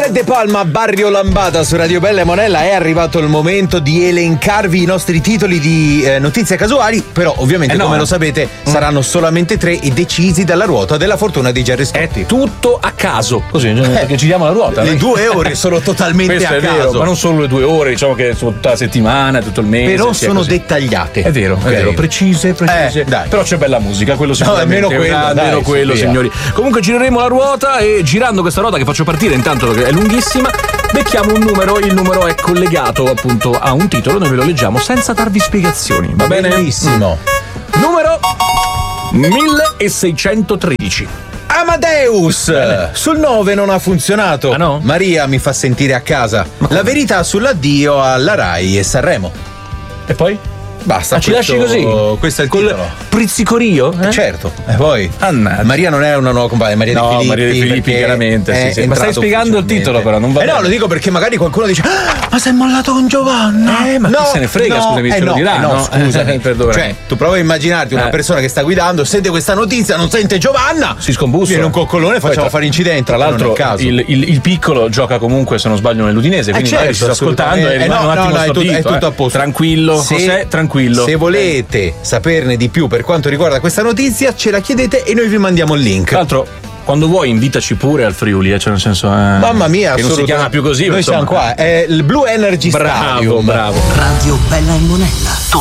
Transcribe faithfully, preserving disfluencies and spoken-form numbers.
Greg De Palma, Barrio Lambada su Radio Bella e Monella. È arrivato il momento di elencarvi i nostri titoli di eh, notizie casuali, però ovviamente eh no. come lo sapete mm. saranno solamente tre e decisi dalla ruota della fortuna di Gerry Scotti. È tutto a caso, così eh, perché giriamo la ruota. Le due ore sono totalmente Questo a è caso. Vero, ma non solo le due ore, diciamo che sono tutta la settimana, tutto il mese. Però sono così dettagliate. È vero, okay. è vero, precise, precise. Eh, però c'è bella musica, quello sicuramente. No, almeno quello, dai, almeno quello, via. signori. Comunque gireremo la ruota e girando questa ruota che faccio partire intanto perché è lunghissima, becchiamo un numero, il numero è collegato appunto a un titolo, noi ve lo leggiamo senza darvi spiegazioni, va bene? Benissimo. Mm. Numero milleseicentotredici. Amadeus! Bene. Sul nove non ha funzionato. Ah no? Maria mi fa sentire a casa. La verità sull'addio alla Rai e Sanremo. E poi? Basta, ah, ci questo, lasci così? Questo è il Col titolo. Prizzicorio? Eh? Certo. E poi Annata. Maria non è una nuova compagna, Maria no, di Filippi. Maria di Filippi, chiaramente. Sì, sì. Ma stai spiegando il titolo, però non va eh bene. no, lo dico perché magari qualcuno dice: ah, ma sei mollato con Giovanna? Eh, ma no, chi se ne frega, no, scusami, eh ce lo no, dirà. eh no, no? scusami. Perdona. Cioè, tu prova a immaginarti una eh. persona che sta guidando, sente questa notizia, non sente Giovanna, si scombussola. Viene un coccolone e facciamo fare incidenti. Tra l'altro, il, il, il piccolo gioca comunque, se non sbaglio, nell'Udinese, quindi eh certo, ci sta ascoltando e rimane no, un attimo no, no, stordito, è tutto, è tutto a posto. Tranquillo, se, José, tranquillo. Se volete saperne di più per quanto riguarda questa notizia, ce la chiedete e noi vi mandiamo il link. Tra l'altro, quando vuoi invitaci pure al Friuli, eh, cioè nel senso eh, mamma mia, che non si chiama più così. Noi insomma. siamo qua, è il Blue Energy bravo, Stadium. Bravo. Radio Bella e Monella.